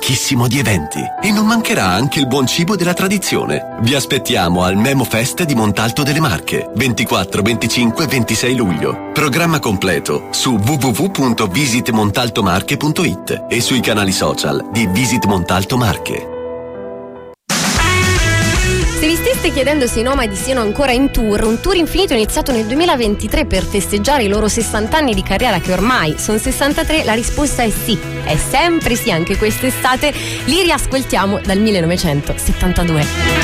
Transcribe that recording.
ricchissimo di eventi e non mancherà anche il buon cibo della tradizione. Vi aspettiamo al Memo Fest di Montalto delle Marche, 24, 25 e 26 luglio. Programma completo su www.visitmontaltomarche.it e sui canali social di Visit Montalto Marche. Se vi steste chiedendo se i Nomadi siano ancora in tour, un tour infinito iniziato nel 2023 per festeggiare i loro 60 anni di carriera, che ormai sono 63, la risposta è sì, è sempre sì. Anche quest'estate li riascoltiamo dal 1972.